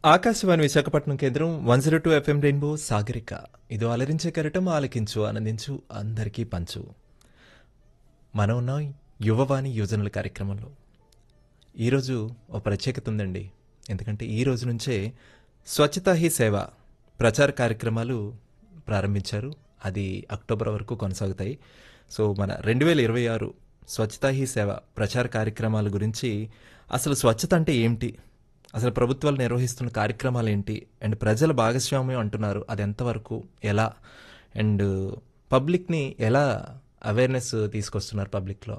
ఆకాశవాణి విశాఖపట్నం కేంద్రం 102 FM rainbow Sagarika. ఇదో అలరించే కెరటం ఆలకించు ఆనందించు అందరికీ పంచు. మనం ఉన్న యువవాణి యోజనల కార్యక్రమంలో ఈరోజు ఓ ప్రత్యేకత ఉందండి. ఎందుకంటే ఈ రోజు నుంచే స్వచ్ఛతా హీ సేవ ప్రచార కార్యక్రమాలు ప్రారంభించారు. అది అక్టోబర్ వరకు కొనసాగుతాయి. సో మన 2026 స్వచ్ఛతా హీ సేవ ప్రచార కార్యక్రమాల గురించి, అసలు స్వచ్ఛత అంటే ఏమిటి, అసలు ప్రభుత్వాలు నిర్వహిస్తున్న కార్యక్రమాలు ఏంటి, అండ్ ప్రజల భాగస్వామ్యం అంటున్నారు, అది ఎంతవరకు, ఎలా, అండ్ పబ్లిక్ని ఎలా అవేర్నెస్ తీసుకొస్తున్నారు పబ్లిక్లో,